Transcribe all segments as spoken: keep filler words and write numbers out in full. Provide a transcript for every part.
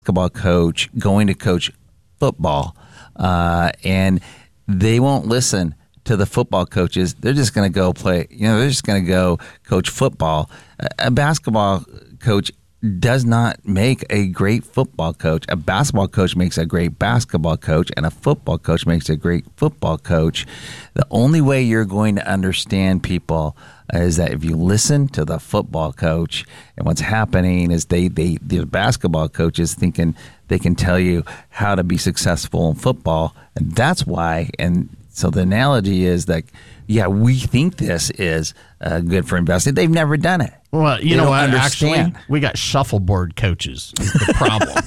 basketball coach going to coach football, uh, and they won't listen to the football coaches. They're just going to go play. You know, they're just going to go coach football. A basketball coach does not make a great football coach. A basketball coach makes a great basketball coach, and a football coach makes a great football coach. The only way you're going to understand people is that if you listen to the football coach, and what's happening is they, they the basketball coaches thinking they can tell you how to be successful in football, and that's why. And so the analogy is that, yeah, we think this is uh, good for investing. They've never done it. Well, you They know don't what? understand. Actually, we got shuffleboard coaches. Is the problem.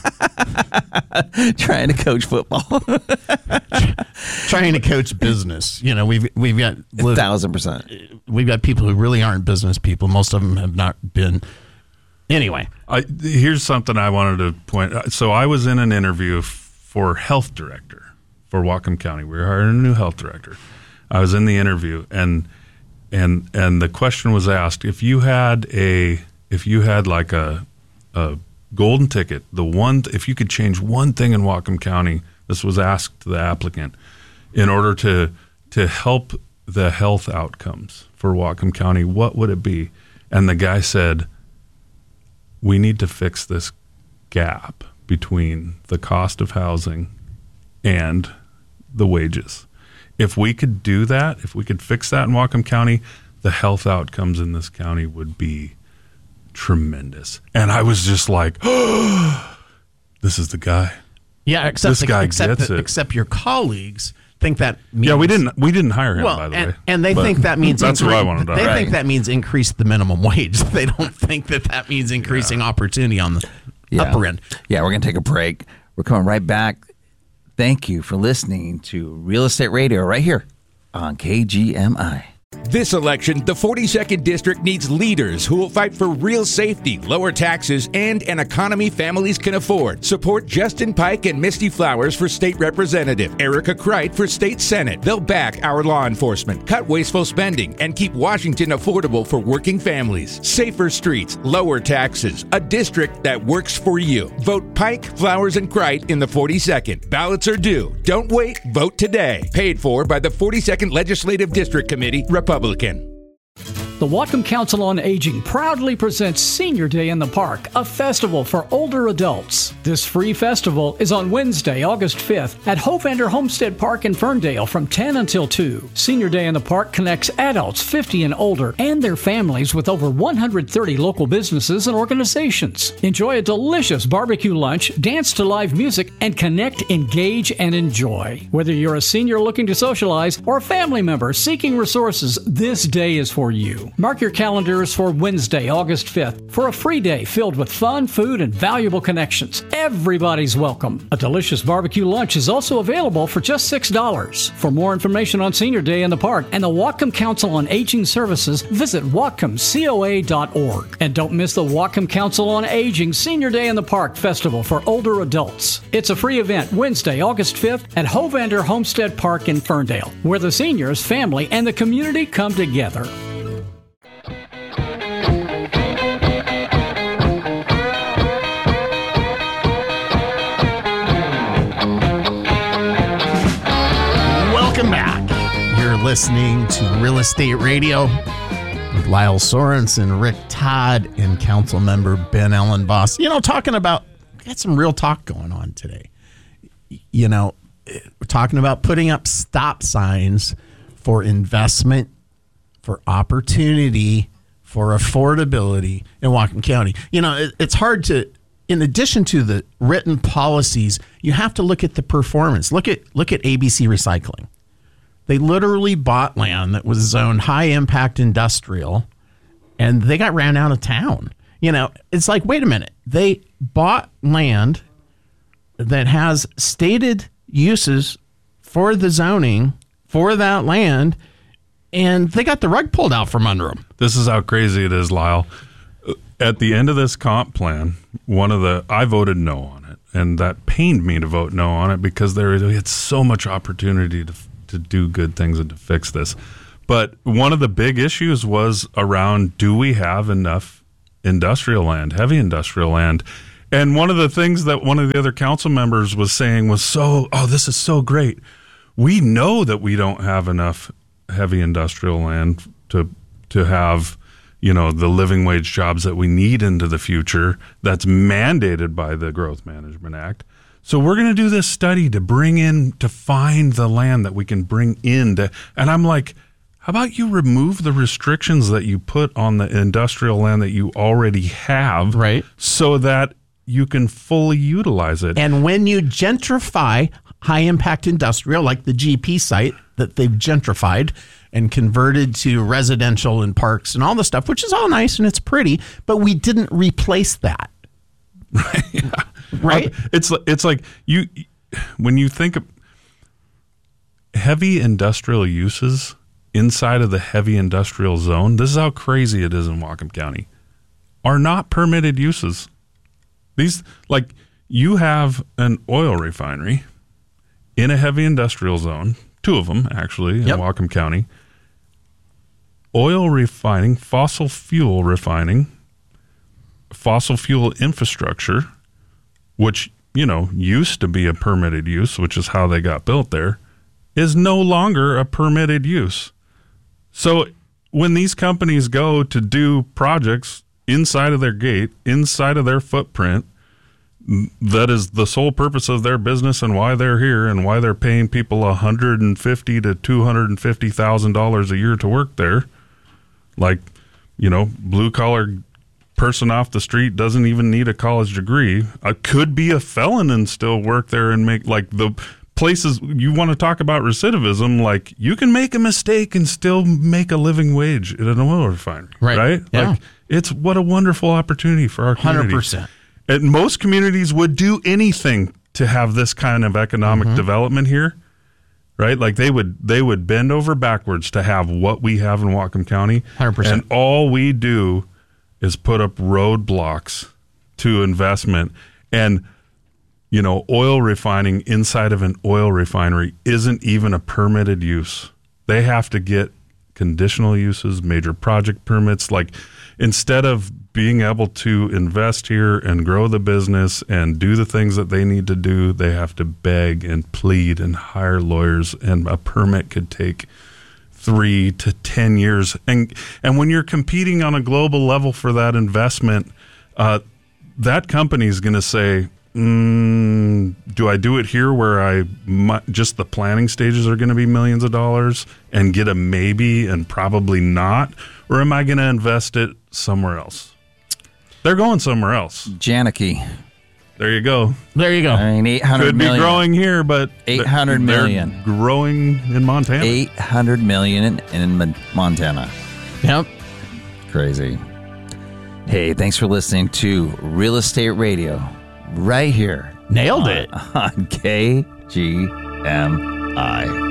Trying to coach football. Trying to coach business. You know, we've we've got A thousand percent. we've got people who really aren't business people. Most of them have not been. Anyway, I, here's something I wanted to point out. So I was in an interview f- for health director for Whatcom County. We were hiring a new health director. I was in the interview, and and and the question was asked: if you had a if you had like a a golden ticket, the one if you could change one thing in Whatcom County, this was asked to the applicant, in order to to help the health outcomes for Whatcom County, what would it be? And the guy said, we need to fix this gap between the cost of housing and the wages. If we could do that, if we could fix that in Whatcom County, the health outcomes in this county would be tremendous. And I was just like, oh, this is the guy. yeah, except This guy except, gets it. except your colleagues think that means Yeah, we didn't we didn't hire him, Well, by the and, way. and they But think that means that's incre- what I wanted to They know. think that means increase the minimum wage. They don't think that that means increasing opportunity on the Yeah. upper end. Yeah, we're going to take a break. We're coming right back. Thank you for listening to Real Estate Radio right here on K G M I. This election, the forty-second District needs leaders who will fight for real safety, lower taxes, and an economy families can afford. Support Justin Pike and Misty Flowers for State Representative, Erica Kreit for State Senate. They'll back our law enforcement, cut wasteful spending, and keep Washington affordable for working families. Safer streets, lower taxes, a district that works for you. Vote Pike, Flowers, and Kreit in the forty-second. Ballots are due. Don't wait. Vote today. Paid for by the forty-second Legislative District Committee, Republican. The Whatcom Council on Aging proudly presents Senior Day in the Park, a festival for older adults. This free festival is on Wednesday, August fifth at Hovander Homestead Park in Ferndale from ten until two. Senior Day in the Park connects adults fifty and older and their families with over one hundred thirty local businesses and organizations. Enjoy a delicious barbecue lunch, dance to live music, and connect, engage, and enjoy. Whether you're a senior looking to socialize or a family member seeking resources, this day is for you. Mark your calendars for Wednesday, August fifth for a free day filled with fun, food, and valuable connections. Everybody's welcome. A delicious barbecue lunch is also available for just six dollars. For more information on Senior Day in the Park and the Whatcom Council on Aging Services, visit whatcom coa dot org. And don't miss the Whatcom Council on Aging Senior Day in the Park Festival for older adults. It's a free event Wednesday, August fifth at Hovander Homestead Park in Ferndale, where the seniors, family, and the community come together. Welcome back. You're listening to Real Estate Radio with Lyle Sorensen, Rick Todd, and Council Member Ben Ellenboss. You know, talking about, we got some real talk going on today. You know, we're talking about putting up stop signs for investment, for opportunity, for affordability in Whatcom County. You know, it, it's hard to, in addition to the written policies, you have to look at the performance. Look at look at A B C Recycling. They literally bought land that was zoned high impact industrial, and they got ran out of town. You know, it's like, wait a minute. They bought land that has stated uses for the zoning for that land, and they got the rug pulled out from under them. This is how crazy it is, Lyle. At the end of this comp plan, one of the I voted no on it, and that pained me to vote no on it because there it's so much opportunity to to do good things and to fix this. But one of the big issues was around, do we have enough industrial land, heavy industrial land? And one of the things that one of the other council members was saying was so, oh, this is so great. We know that we don't have enough heavy industrial land to to have, you know, the living wage jobs that we need into the future. That's mandated by the Growth Management Act. So we're going to do this study to bring in, to find the land that we can bring in. To, and I'm like, how about you remove the restrictions that you put on the industrial land that you already have, right, so that you can fully utilize it. And when you gentrify high-impact industrial, like the G P site that they've gentrified and converted to residential and parks and all the stuff, which is all nice and it's pretty, but we didn't replace that. Right. Yeah. Right? It's, it's like you, when you think of heavy industrial uses inside of the heavy industrial zone, this is how crazy it is in Whatcom County, are not permitted uses. These, like, you have an oil refinery in a heavy industrial zone, two of them actually in yep. Whatcom County. Oil refining, fossil fuel refining, fossil fuel infrastructure, which, you know, used to be a permitted use, which is how they got built there, is no longer a permitted use. So when these companies go to do projects inside of their gate, inside of their footprint, that is the sole purpose of their business and why they're here and why they're paying people one hundred fifty thousand to two hundred fifty thousand dollars a year to work there. Like, you know, blue collar person off the street doesn't even need a college degree. I could be a felon and still work there and make, like, the places you want to talk about recidivism, like, you can make a mistake and still make a living wage at an oil refinery, right? right? Yeah. Like, it's what a wonderful opportunity for our community. one hundred percent. And most communities would do anything to have this kind of economic mm-hmm. development here, right? Like, they would they would bend over backwards to have what we have in Whatcom County. one hundred percent. And all we do is put up roadblocks to investment. And, you know, oil refining inside of an oil refinery isn't even a permitted use. They have to get conditional uses, major project permits. Like, instead of being able to invest here and grow the business and do the things that they need to do, they have to beg and plead and hire lawyers, and a permit could take three to ten years. And and when you're competing on a global level for that investment, uh, that company is going to say, mm, do I do it here where I might, just the planning stages are going to be millions of dollars and get a maybe and probably not? Or am I going to invest it somewhere else? They're going somewhere else. Janeke. There you go. There you go. I mean, eight hundred Could million. be growing here, but eight hundred they're million. growing in Montana. eight hundred million in, in Montana. Yep. Crazy. Hey, thanks for listening to Real Estate Radio right here. Nailed on, it. On K G M I.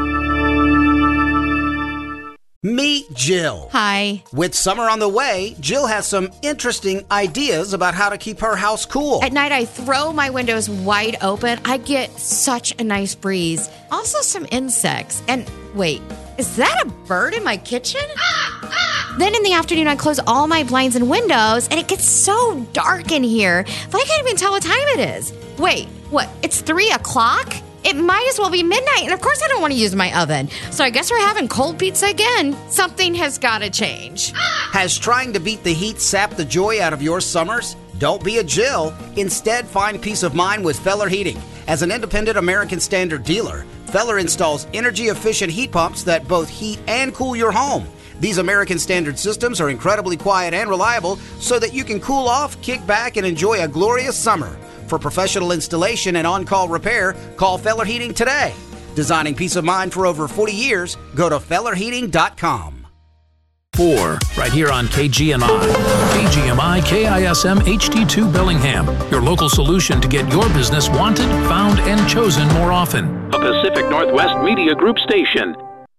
Meet Jill. Hi. With summer on the way, Jill has some interesting ideas about how to keep her house cool. At night, I throw my windows wide open. I get such a nice breeze. Also, some insects. And wait, is that a bird in my kitchen? Then in the afternoon, I close all my blinds and windows, and it gets so dark in here that I can't even tell what time it is. Wait, what? It's three o'clock? It might as well be midnight, and of course I don't want to use my oven. So I guess we're having cold pizza again. Something has got to change. Has trying to beat the heat sapped the joy out of your summers? Don't be a Jill. Instead, find peace of mind with Feller Heating. As an independent American Standard dealer, Feller installs energy-efficient heat pumps that both heat and cool your home. These American Standard systems are incredibly quiet and reliable so that you can cool off, kick back, and enjoy a glorious summer. For professional installation and on-call repair, call Feller Heating today. Designing peace of mind for over forty years, go to feller heating dot com. Four, right here on K G M I. K G M I K I S M H D two Bellingham, your local solution to get your business wanted, found, and chosen more often. A Pacific Northwest Media Group station.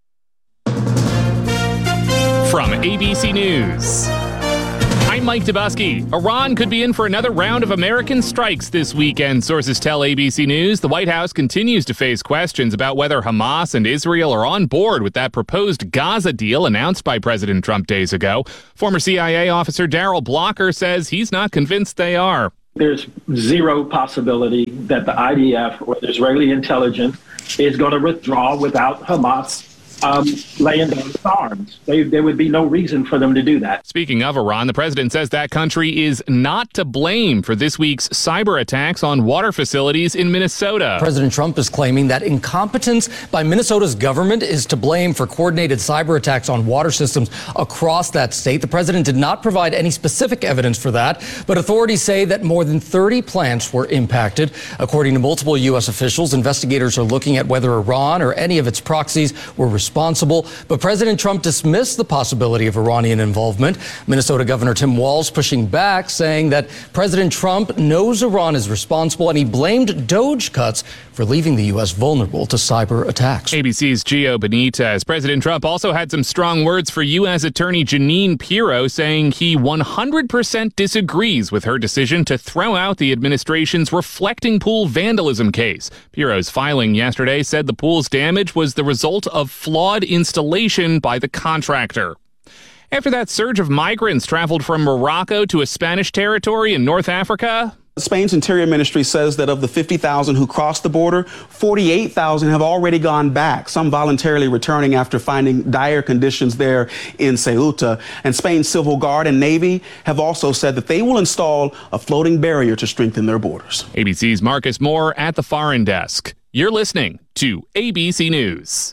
From A B C News, I'm Mike Dubusky. Iran could be in for another round of American strikes this weekend, sources tell A B C News. The White House continues to face questions about whether Hamas and Israel are on board with that proposed Gaza deal announced by President Trump days ago. Former C I A officer Darrell Blocker says he's not convinced they are. There's zero possibility that the I D F or the Israeli intelligence is going to withdraw without Hamas Um, laying down its arms. They, there would be no reason for them to do that. Speaking of Iran, the president says that country is not to blame for this week's cyber attacks on water facilities in Minnesota. President Trump is claiming that incompetence by Minnesota's government is to blame for coordinated cyber attacks on water systems across that state. The president did not provide any specific evidence for that, but authorities say that more than thirty plants were impacted. According to multiple U S officials, investigators are looking at whether Iran or any of its proxies were responsible. responsible, but President Trump dismissed the possibility of Iranian involvement. Minnesota Governor Tim Walz pushing back, saying that President Trump knows Iran is responsible, and he blamed Doge cuts for leaving the U S vulnerable to cyber attacks. A B C's Gio Benitez. President Trump also had some strong words for U S Attorney Jeanine Pirro, saying he one hundred percent disagrees with her decision to throw out the administration's reflecting pool vandalism case. Pirro's filing yesterday said the pool's damage was the result of flawed installation by the contractor. After that surge of migrants traveled from Morocco to a Spanish territory in North Africa, Spain's Interior Ministry says that of the fifty thousand who crossed the border, forty-eight thousand have already gone back, some voluntarily returning after finding dire conditions there in Ceuta. And Spain's Civil Guard and Navy have also said that they will install a floating barrier to strengthen their borders. A B C's Marcus Moore at the Foreign Desk. You're listening to A B C News.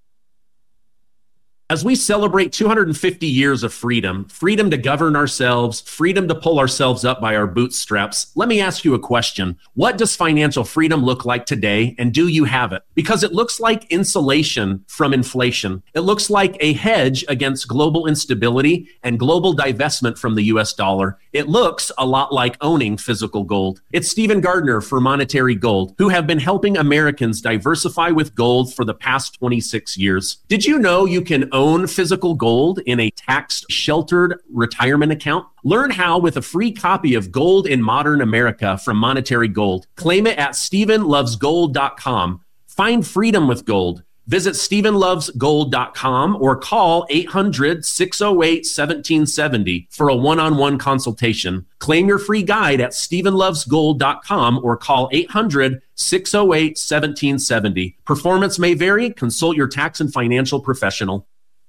As we celebrate two hundred fifty years of freedom, freedom to govern ourselves, freedom to pull ourselves up by our bootstraps, let me ask you a question. What does financial freedom look like today, and do you have it? Because it looks like insulation from inflation. It looks like a hedge against global instability and global divestment from the U S dollar. It looks a lot like owning physical gold. It's Stephen Gardner for Monetary Gold, who have been helping Americans diversify with gold for the past twenty-six years. Did you know you can own physical gold in a tax-sheltered retirement account? Learn how with a free copy of Gold in Modern America from Monetary Gold. Claim it at stephen loves gold dot com. Find freedom with gold. Visit stephen loves gold dot com or call eight hundred, six oh eight, one seven seven oh for a one-on-one consultation. Claim your free guide at stephen loves gold dot com or call eight hundred, six oh eight, one seven seven oh. Performance may vary. Consult your tax and financial professional.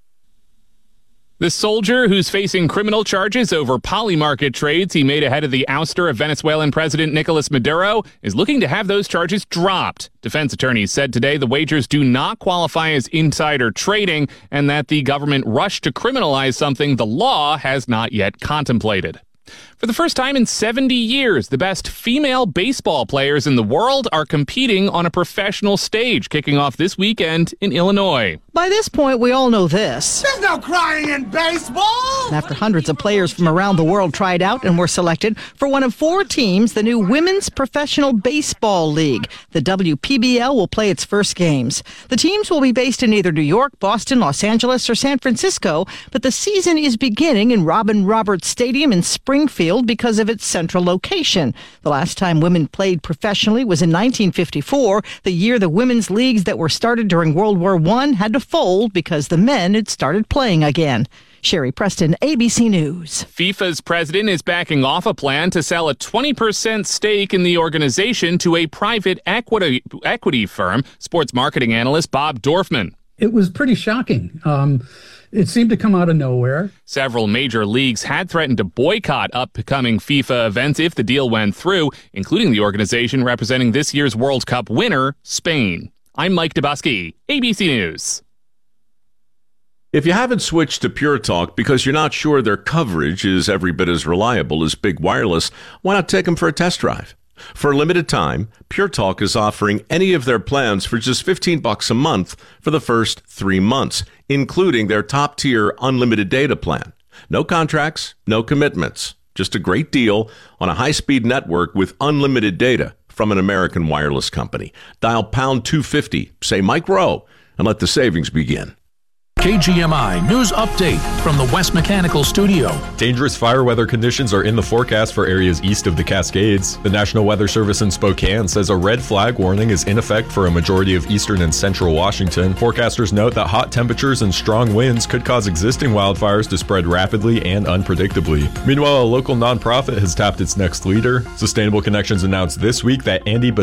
The soldier who's facing criminal charges over polymarket trades he made ahead of the ouster of Venezuelan President Nicolas Maduro is looking to have those charges dropped. Defense attorneys said today the wagers do not qualify as insider trading and that the government rushed to criminalize something the law has not yet contemplated. For the first time in seventy years, the best female baseball players in the world are competing on a professional stage, kicking off this weekend in Illinois. By this point, we all know this. There's no crying in baseball! After hundreds of players from around the world tried out and were selected for one of four teams, the new Women's Professional Baseball League. The W P B L will play its first games. The teams will be based in either New York, Boston, Los Angeles, or San Francisco, but the season is beginning in Robin Roberts Stadium in Springfield because of its central location. The last time women played professionally was in nineteen fifty-four, the year the women's leagues that were started during World War One had to fold because the men had started playing again. Sherry Preston, A B C News. FIFA's president is backing off a plan to sell a twenty percent stake in the organization to a private equity, equity firm, sports marketing analyst Bob Dorfman. It was pretty shocking. Um, It seemed to come out of nowhere. Several major leagues had threatened to boycott upcoming FIFA events if the deal went through, including the organization representing this year's World Cup winner, Spain. I'm Mike Dubusky, A B C News. If you haven't switched to Pure Talk because you're not sure their coverage is every bit as reliable as Big Wireless, why not take them for a test drive? For a limited time, Pure Talk is offering any of their plans for just fifteen bucks a month for the first three months, including their top-tier unlimited data plan. No contracts, no commitments. Just a great deal on a high-speed network with unlimited data from an American wireless company. Dial pound two fifty, say Mike Rowe, and let the savings begin. K G M I News Update from the West Mechanical Studio. Dangerous fire weather conditions are in the forecast for areas east of the Cascades. The National Weather Service in Spokane says a red flag warning is in effect for a majority of eastern and central Washington. Forecasters note that hot temperatures and strong winds could cause existing wildfires to spread rapidly and unpredictably. Meanwhile, a local nonprofit has tapped its next leader. Sustainable Connections announced this week that Andy